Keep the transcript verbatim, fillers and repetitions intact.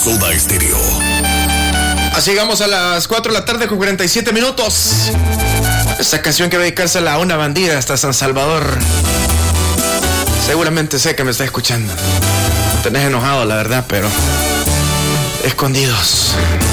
Soda Stereo. Así llegamos a las cuatro de la tarde con cuarenta y siete minutos. Esta canción que va a dedicársela a una bandida hasta San Salvador. Seguramente sé que me está escuchando. Tenés enojado, la verdad, pero escondidos.